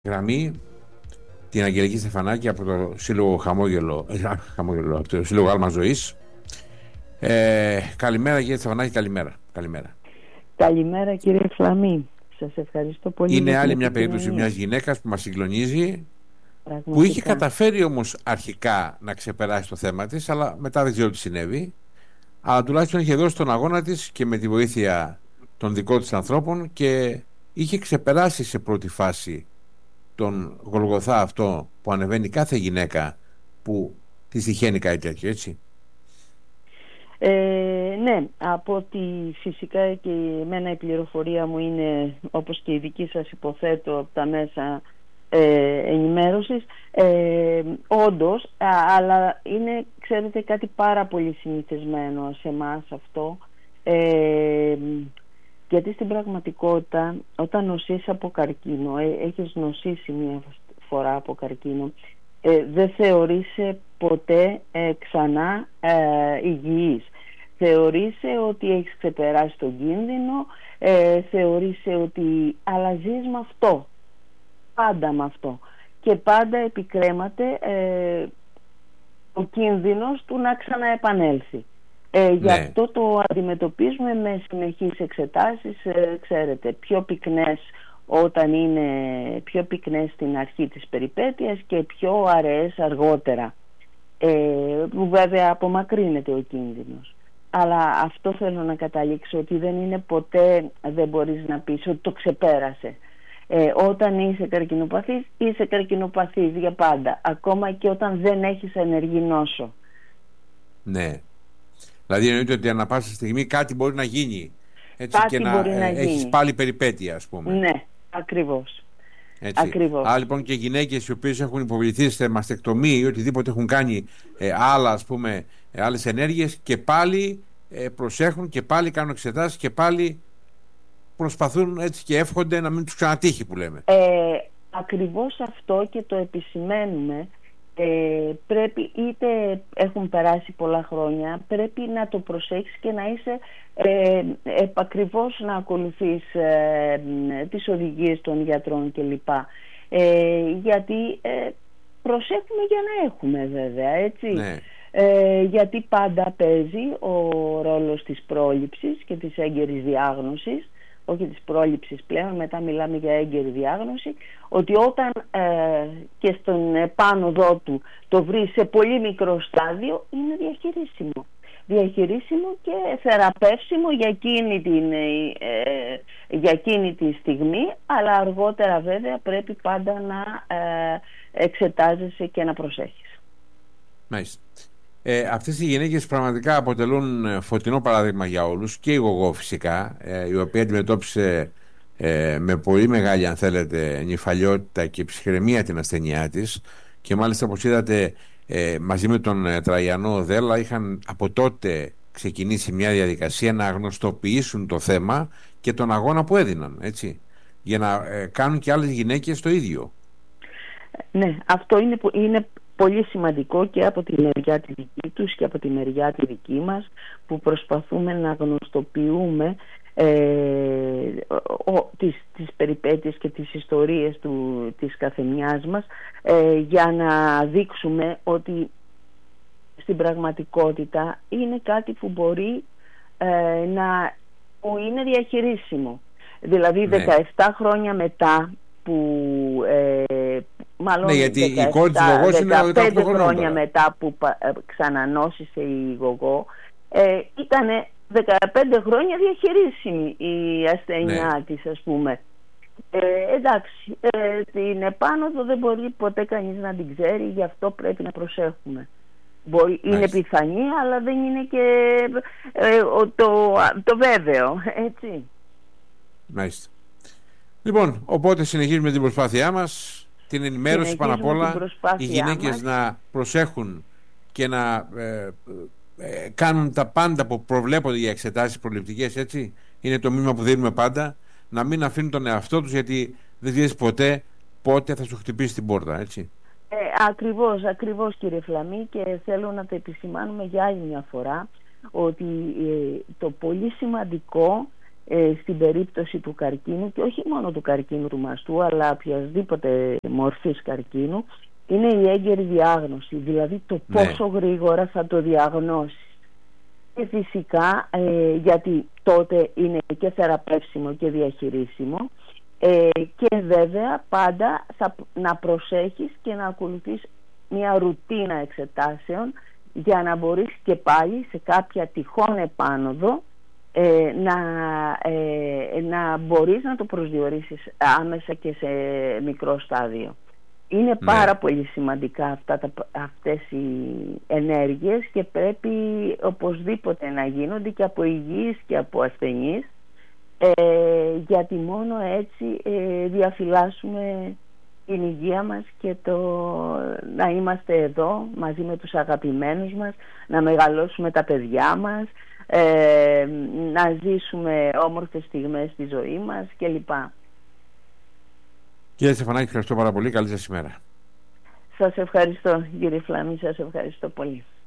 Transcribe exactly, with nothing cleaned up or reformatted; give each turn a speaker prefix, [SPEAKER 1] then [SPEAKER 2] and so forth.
[SPEAKER 1] Γραμμή την Αγγελική Στεφανάκη από το Σύλλογο Χαμόγελο, ε, Χαμόγελο από το Σύλλογο Άλμα Ζωής. Ε, καλημέρα κύριε Στεφανάκη, καλημέρα. Καλημέρα.
[SPEAKER 2] Καλημέρα κύριε Φλαμή. Σας ευχαριστώ πολύ.
[SPEAKER 1] Είναι άλλη μια περίπτωση μιας γυναίκας που μας συγκλονίζει,
[SPEAKER 2] Πραγματικά.
[SPEAKER 1] που είχε καταφέρει όμως αρχικά να ξεπεράσει το θέμα της, αλλά μετά δεν ξέρω τι συνέβη. Αλλά τουλάχιστον είχε δώσει τον αγώνα της και με τη βοήθεια των δικών της ανθρώπων και είχε ξεπεράσει σε πρώτη φάση τον Γολγοθά αυτό που ανεβαίνει κάθε γυναίκα που της τυχαίνει κάτι τέτοιο, έτσι.
[SPEAKER 2] Ε, ναι, από ότι φυσικά και εμένα η πληροφορία μου είναι, όπως και η δική σας υποθέτω, από τα μέσα ε, ενημέρωσης, ε, όντως, α, αλλά είναι, ξέρετε, κάτι πάρα πολύ συνηθισμένο σε εμάς αυτό, ε, γιατί στην πραγματικότητα όταν νοσείς από καρκίνο, ε, έχεις νοσήσει μια φορά από καρκίνο, ε, δεν θεωρείσαι ποτέ ε, ξανά ε, υγιής. Θεωρείσαι ότι έχεις ξεπεράσει τον κίνδυνο, ε, θεωρείσαι ότι αλλαζείς με αυτό, πάντα με αυτό, και πάντα επικρέμαται ε, ο κίνδυνος του να ξαναεπανέλθει. Ε, ναι. Γι' αυτό το αντιμετωπίζουμε με συνεχείς εξετάσεις, ε, ξέρετε, πιο πυκνές όταν είναι πιο πυκνές στην αρχή της περιπέτειας και πιο αραιές αργότερα, ε, που βέβαια απομακρύνεται ο κίνδυνος. Αλλά αυτό θέλω να καταλήξω, ότι δεν είναι ποτέ, δεν μπορείς να πεις ότι το ξεπέρασε. Ε, όταν είσαι καρκινοπαθής, είσαι καρκινοπαθής για πάντα, ακόμα και όταν δεν έχεις ενεργή νόσο.
[SPEAKER 1] Ναι. Δηλαδή εννοείται ότι ανά πάσα στιγμή κάτι μπορεί να γίνει, έτσι,
[SPEAKER 2] κάτι
[SPEAKER 1] και
[SPEAKER 2] μπορεί
[SPEAKER 1] να,
[SPEAKER 2] να
[SPEAKER 1] ε,
[SPEAKER 2] γίνει.
[SPEAKER 1] έχεις πάλι περιπέτεια, ας πούμε.
[SPEAKER 2] Ναι, ακριβώς.
[SPEAKER 1] Έτσι.
[SPEAKER 2] Ακριβώς.
[SPEAKER 1] Άρα λοιπόν και γυναίκες οι οποίες έχουν υποβληθεί σε μαστεκτομή ή οτιδήποτε έχουν κάνει ε, άλλα, ας πούμε, ε, άλλες ενέργειες, και πάλι ε, προσέχουν και πάλι κάνουν εξετάσεις και πάλι προσπαθούν, έτσι, και εύχονται να μην τους ξανατύχει, που λέμε.
[SPEAKER 2] Ε, ακριβώς αυτό, και το επισημαίνουμε. Ε, πρέπει, είτε έχουν περάσει πολλά χρόνια, πρέπει να το προσέξεις και να είσαι ε, επακριβώς να ακολουθείς ε, τις οδηγίες των γιατρών κλπ. Ε, γιατί ε, προσέχουμε για να έχουμε, βέβαια, έτσι.
[SPEAKER 1] Ναι.
[SPEAKER 2] Ε, γιατί πάντα παίζει ο ρόλος της πρόληψης και της έγκαιρης διάγνωσης, όχι της πρόληψης πλέον, μετά μιλάμε για έγκαιρη διάγνωση, ότι όταν ε, και στον επάνωδό του το βρει σε πολύ μικρό στάδιο, είναι διαχειρίσιμο. Διαχειρίσιμο και θεραπεύσιμο για εκείνη, την, ε, για εκείνη τη στιγμή, αλλά αργότερα βέβαια πρέπει πάντα να ε, εξετάζεσαι και να προσέχεις.
[SPEAKER 1] Μάλιστα. Ε, αυτές οι γυναίκες πραγματικά αποτελούν φωτεινό παράδειγμα για όλους, και η Γογό φυσικά, ε, η οποία αντιμετώπισε ε, με πολύ μεγάλη, αν θέλετε, νηφαλιότητα και ψυχραιμία την ασθενειά της, και μάλιστα, όπως είδατε, ε, μαζί με τον ε, Τραγιανό Δέλα είχαν από τότε ξεκινήσει μια διαδικασία να γνωστοποιήσουν το θέμα και τον αγώνα που έδιναν, έτσι, για να ε, κάνουν και άλλες γυναίκες το ίδιο.
[SPEAKER 2] Ναι, αυτό είναι, είναι πολύ σημαντικό, και από τη μεριά τη δική τους και από τη μεριά τη δική μας, που προσπαθούμε να γνωστοποιούμε ε, ο, τις, τις περιπέτειες και τις ιστορίες του, της καθεμιάς μας, ε, για να δείξουμε ότι στην πραγματικότητα είναι κάτι που μπορεί ε, να που είναι διαχειρίσιμο. Δηλαδή, ναι, δεκαεπτά χρόνια μετά που ε, μάλλον
[SPEAKER 1] ναι, γιατί
[SPEAKER 2] δεκαεπτά,
[SPEAKER 1] η κόρη της Γογός είναι
[SPEAKER 2] δεκαπέντε χρόνια
[SPEAKER 1] τώρα.
[SPEAKER 2] μετά που ε, ξανανώσησε η Γογό, ε, ήταν δεκαπέντε χρόνια διαχειρίσιμη η ασθένειά, ναι, της, ας πούμε. Ε, εντάξει, ε, την επάνωδο δεν μπορεί ποτέ κανείς να την ξέρει, γι' αυτό πρέπει να προσέχουμε. Μπορεί, είναι πιθανή, αλλά δεν είναι και ε, το, το βέβαιο, έτσι.
[SPEAKER 1] Μάλιστα. Λοιπόν, οπότε συνεχίζουμε την προσπάθειά μας, την ενημέρωση πάνω απ' όλα, οι γυναίκες μας να προσέχουν και να ε, ε, κάνουν τα πάντα που προβλέπονται για εξετάσεις προληπτικές, έτσι. Είναι το μήνυμα που δίνουμε πάντα, να μην αφήνουν τον εαυτό τους, γιατί δεν ξέρεις ποτέ πότε θα σου χτυπήσει την πόρτα, έτσι.
[SPEAKER 2] Ε, ακριβώς, ακριβώς κύριε Φλαμή, και θέλω να το επισημάνουμε για άλλη μια φορά, ότι ε, το πολύ σημαντικό ε, στην περίπτωση του καρκίνου, και όχι μόνο του καρκίνου του μαστού, αλλά οποιασδήποτε μορφής καρκίνου, είναι η έγκαιρη διάγνωση, δηλαδή το πόσο ναι. γρήγορα θα το διαγνώσεις. Και φυσικά, ε, γιατί τότε είναι και θεραπεύσιμο και διαχειρίσιμο, ε, και βέβαια πάντα θα, να προσέχεις και να ακολουθείς μια ρουτίνα εξετάσεων για να μπορείς και πάλι σε κάποια τυχόν επάνωδο ε, να, ε, να μπορείς να το προσδιορίσεις άμεσα και σε μικρό στάδιο. Είναι ναι. πάρα πολύ σημαντικά αυτά τα, αυτές οι ενέργειες και πρέπει οπωσδήποτε να γίνονται και από υγιείς και από ασθενείς, ε, γιατί μόνο έτσι ε, διαφυλάσσουμε την υγεία μας και το να είμαστε εδώ μαζί με τους αγαπημένους μας, να μεγαλώσουμε τα παιδιά μας, ε, να ζήσουμε όμορφες στιγμές στη ζωή μας κλπ.
[SPEAKER 1] Κύριε Στεφανάκη, ευχαριστώ πάρα πολύ. Καλή σας ημέρα.
[SPEAKER 2] Σας ευχαριστώ, κύριε Φλάμη, σας ευχαριστώ πολύ.